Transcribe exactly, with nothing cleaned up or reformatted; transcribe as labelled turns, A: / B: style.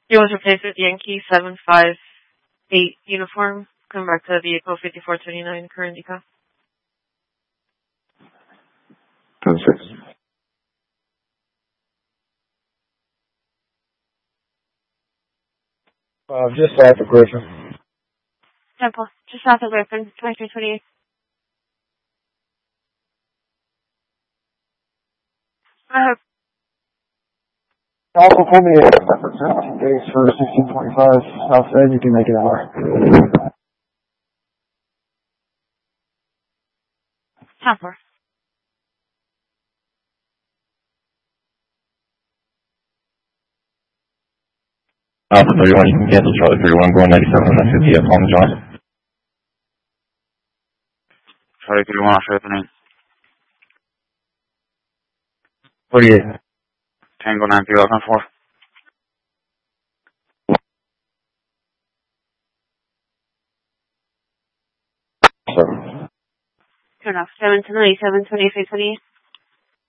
A: You was replaced with Yankee seven five eight uniform. Come back to vehicle fifty-four twenty-nine, current decal.
B: ten six. Uh, just south of Griffin.
A: Temple, just south of Griffin, twenty-three twenty-eight. I hope.
B: Also pull me in. seventeen days for sixteen twenty-five. South End, you can make it an hour.
A: Temple.
C: Alpha thirty-one, you can cancel Charlie thirty-one, going ninety-seven, nine fifty up on the John.
D: Charlie thirty-one, I'll show you the name.
B: forty-eight.
D: Tango nine three eleven four.
B: Seven.
A: Turn off. seven to ninety-seven, twenty-three twenty-eight.